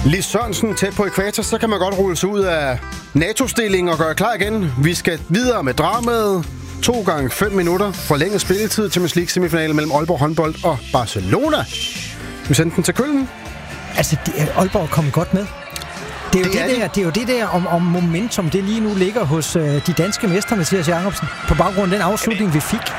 Lis Sørensen tæt på ækvator, så kan man godt rulle sig ud af NATO-stillingen og gøre klar igen. Vi skal videre med dramaet. 2 gange 5 minutter forlænget spilletid til Champions League semifinale mellem Aalborg håndbold og Barcelona. Vi sendte den til Køln. Altså, Aalborg er kommet godt med. Det er jo det der om momentum, det lige nu ligger hos de danske mestre, Mathias Jacobsen, på baggrund af den afslutning, vi fik.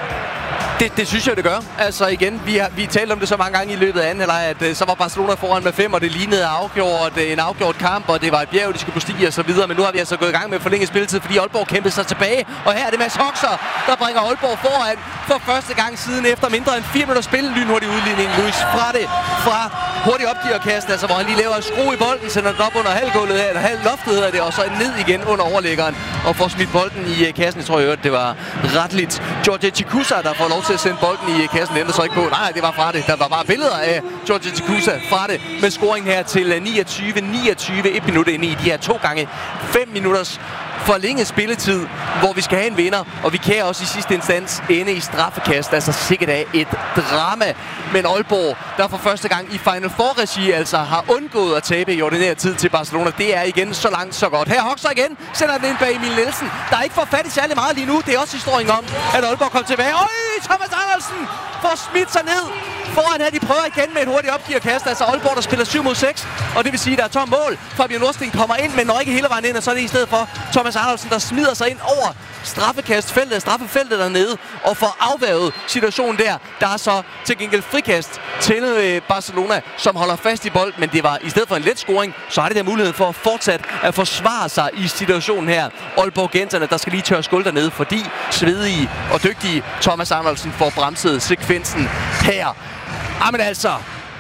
Det synes jeg, det gør. Altså igen, vi talte om det så mange gange i løbet af anden halvleg, at så var Barcelona foran med 5, og det lignede en afgjort kamp, og det var et bjerg, de skulle bestige og så videre. Men nu har vi altså gået i gang med forlænget spilletid, fordi Aalborg kæmpede sig tilbage. Og her er det Mads Hoxer, der bringer Aalborg foran for første gang siden efter mindre end 4 minutter spil. Lynhurtig udligning. Luis fra hurtig opgiverkast, altså hvor han lige laver en skrue i bolden, sender den op under halvgulvet her, eller halvloftet hedder det, og så ned igen under overlæggeren og får smidt bolden i kassen. Jeg tror jo, det var retligt George Chikusa, der får lov til at sende bolden i kassen. Det ændrer så ikke på. Nej, det var fra det. Der var bare billeder af George Chikusa fra det med scoringen her til 29-29. 1 minut ind i de her 2 gange 5 minutters forlænget spilletid, hvor vi skal have en vinder, og vi kan også i sidste instans ende i straffekast. Altså sikkert af et drama. Men Aalborg, der for første gang i Final Four-regi altså har undgået at tabe i ordinær tid til Barcelona. Det er igen så langt, så godt. Her Hoxer igen, sender den ind bag Emil Nielsen, der ikke får fat i særlig meget lige nu. Det er også historien om, at Aalborg kom tilbage. Thomas Andersen får smidt sig ned. Foran her, de prøver igen med et hurtigt opgiverkast. Altså Aalborg, der spiller 7 mod 6, og det vil sige, at der er tom mål. Fabian Nordsten kommer ind, men når ikke hele vejen ind, og så er det i stedet for Thomas Andersen, der smider sig ind over straffefeltet dernede, og får afværget situationen der. Der er så til gengæld frikast til Barcelona, som holder fast i bold, men det var i stedet for en let scoring, så har det der mulighed for fortsat at forsvare sig i situationen her. Aalborg-genterne, der skal lige tørre skuld dernede, fordi svedige og dygtige Thomas Andersen får bremset sekvensen her. Jamen altså,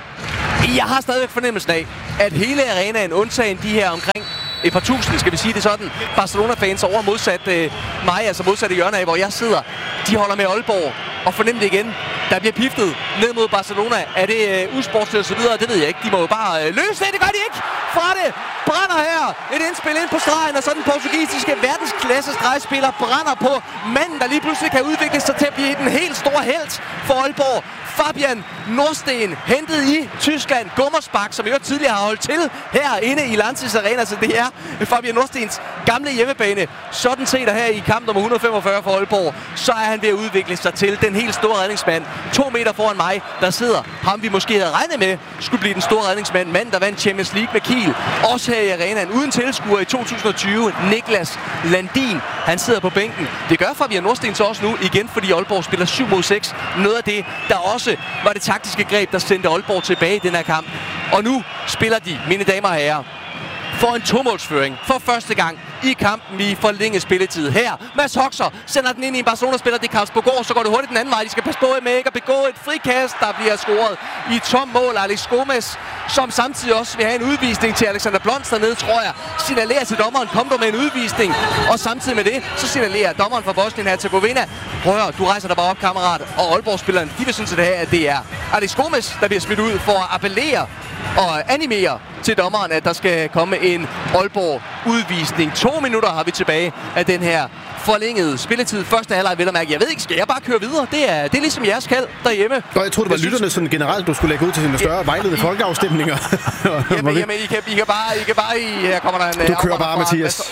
jeg har stadigvæk fornemmelsen af, at hele arenaen, undtagen de her omkring et par tusind, skal vi sige det sådan, Barcelona-fans over modsat mig, altså modsat hjørne af, hvor jeg sidder, de holder med Aalborg og fornemmer det igen. Der bliver piftet ned mod Barcelona. Er det usportsligt og så videre? Det ved jeg ikke. De må jo bare løse det. Det gør de ikke. Fra det brænder her. Et indspil ind på stregen, og så den portugisiske verdensklasse stregspiller brænder på manden, der lige pludselig kan udvikle sig til at blive den helt store helt for Aalborg. Fabian Nordsten, hentet i Tyskland. Gummersbach, som jo tidligere har holdt til herinde i Lanxess Arena. Så det er Fabian Nordstens gamle hjemmebane. Sådan set her i kamp nummer 145 for Aalborg, så er han ved at udvikle sig til den helt store redningsmand. 2 meter foran mig, der sidder ham, vi måske havde regnet med, skulle blive den store redningsmand. Manden, der vandt Champions League med Kiel. Også her i arenaen, uden tilskuer i 2020. Niklas Landin, han sidder på bænken. Det gør Fabian Nordsten så også nu, igen fordi Aalborg spiller 7 mod 6. Noget af det, der også var det taktiske greb, der sendte Aalborg tilbage i den her kamp. Og nu spiller de, mine damer og herrer, for en 2-målsføring for første gang i kampen i forlænget spilletid. Her, Mads Hoxer sender den ind i en Barcelona-spiller, det er Karlsborg, så går det hurtigt den anden vej. De skal passe på med ikke at begå et frikast, der bliver scoret i tom mål. Alex Gomes, som samtidig også vil have en udvisning til Alexander Blons dernede, tror jeg, signalerer til dommeren, kom du med en udvisning. Og samtidig med det, så signalerer dommeren fra Bosnien-Herzegovina, prøv at høre, du rejser dig bare op, kammerat. Og Aalborg-spilleren, de vil synes, at det er Alex Gomes, der bliver smidt ud for at appellere og animere til dommeren, at der skal komme en Aalborg-udvisning. 2 minutter har vi tilbage af den her forlængede spilletid. Første halvleg, vil jeg mærke. Jeg ved ikke, skal jeg bare køre videre? Det er ligesom jeres kald derhjemme. Og jeg tror det var lytterne sådan generelt, du skulle lægge ud til sine større vejledende folkeafstemninger. Jamen, I kan bare her kommer der en... Du kører bare, Mathias.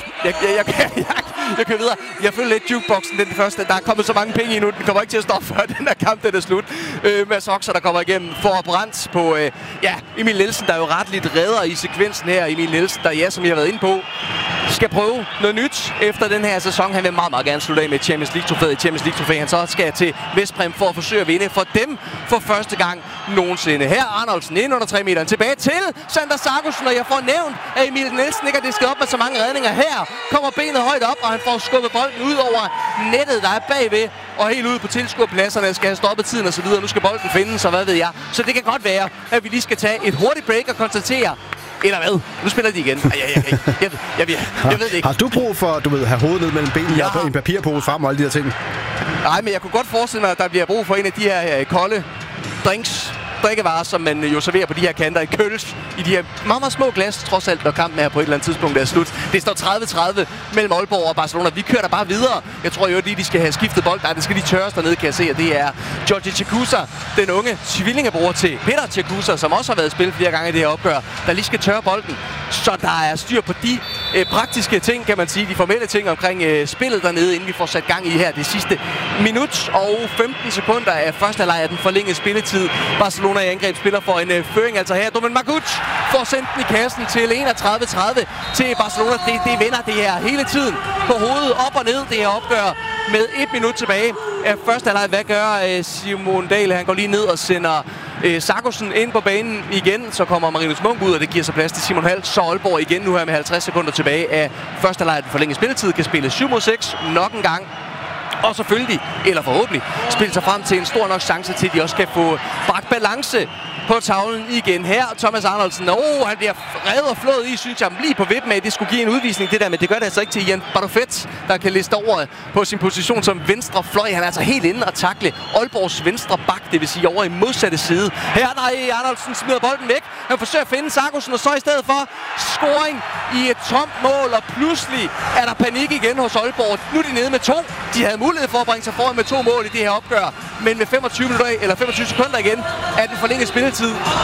Jeg kører videre. Jeg føler lidt jukeboxen, den første. Der er kommet så mange penge i nu. Den kommer ikke til at stoppe, før den her kamp den er slut. Mads Hoxer, der kommer igennem for brændt på Emil Nielsen, der er jo ret lidt redder i sekvensen her. Emil Nielsen, der som jeg har været inde på, skal prøve noget nyt efter den her sæson. Han vil meget, meget gerne slutte af med Champions League-trofæet. Han så skal til Vestpræm for at forsøge at vinde for dem for første gang nogensinde. Her Arnoldsen ind under 3 meter. Tilbage til Sander Sargussen, og jeg får nævnt, at Emil Nielsen ikke har disket op med så mange redninger. Her kommer benet højt op, og han får skubbet bolden ud over nettet, der er bagved, og helt ude på tilskuerpladserne skal have stoppet tiden og så videre. Nu skal bolden findes, og hvad ved jeg. Så det kan godt være, at vi lige skal tage et hurtigt break og konstatere, eller hvad? Nu spiller de igen. Jeg ved det ikke. Har du brug for, have hovedet ned mellem benene og en papirpose frem og alle de her ting? Nej, men jeg kunne godt forestille mig, at der bliver brug for en af de her kolde drinks drikkevarer, som man jo serverer på de her kanter i køls, i de her meget, meget små glas, trods alt, når kampen her på et eller andet tidspunkt er slut. Det står 30-30 mellem Aalborg og Barcelona. Vi kører der bare videre. Jeg tror jo, at de skal have skiftet bold. Nej, det skal de tørres dernede, kan jeg se, og det er Georgi Chakusa, den unge tvillingebror til Peter Chakusa, som også har været i spil flere gange i det her opgør, der lige skal tørre bolden. Så der er styr på de praktiske ting, kan man sige, de formelle ting omkring spillet dernede, inden vi får sat gang i her det sidste minut og 15 sekunder af første halvleg af den forlængede spilletid. Barcelona i angreb spiller for en føring, altså her. Domen Maguc får sendt den i kassen til 31-30 til Barcelona. Det vender det her hele tiden på hovedet, op og ned, det her opgør med 1 minut tilbage af første halvleg. Hvad gør Simon Dahl? Han går lige ned og sender Sargussen ind på banen igen. Så kommer Marinus Munk ud, og det giver sig plads til Simon Hall. Så Aalborg igen nu her med 50 sekunder tilbage af første halvleg. Den forlængede spilletid kan spille 7-6 nok en gang. Og selvfølgelig, eller forhåbentlig, spille sig frem til en stor nok chance til, at de også kan få bragt balance på tavlen igen her. Thomas Arnoldsen, han bliver revet og flået i, synes jeg, lige på vippen af, det skulle give en udvisning, det der, men det gør det altså ikke til Jan Barufet, der kan liste over på sin position som venstre fløj. Han er altså helt inde og takle Aalborgs venstre bak, det vil sige over i modsatte side. Her, Arnoldsen smider bolden væk. Han forsøger at finde Sargussen, og så i stedet for scoring i et tomt mål, og pludselig er der panik igen hos Aalborg. Nu er de nede med 2. De havde mulighed for at bringe sig foran med 2 mål i det her opgør, men med 25 sekunder igen er den forlængede spilletid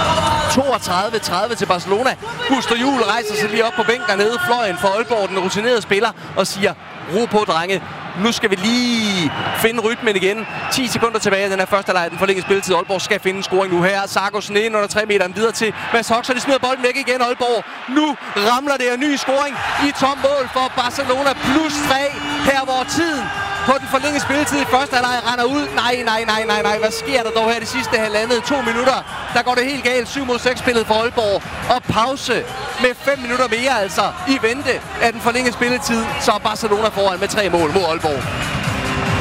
32-30 til Barcelona. Buster Juhl rejser sig lige op på bænken nede fløjen for Aalborg, den rutinerede spiller, og siger, ro på, drenge. Nu skal vi lige finde rytmen igen. 10 sekunder tilbage af den her første halvleg, den forlængede spilletid. Aalborg skal finde en scoring nu her. Sargussen ind under 3 meter videre til Mads Hoxha. De smider bolden væk igen, Aalborg. Nu ramler det en ny scoring i tom mål for Barcelona. Plus 3 her, hvor tiden på den forlængede spilletid i første halvleg render ud. Nej. Hvad sker der dog her de sidste 2 minutter? Der går det helt galt. 7-6 spillet for Aalborg. Og pause med 5 minutter mere altså i vente af den forlængede spilletid. Så Barcelona foran med 3 mål mod Aalborg.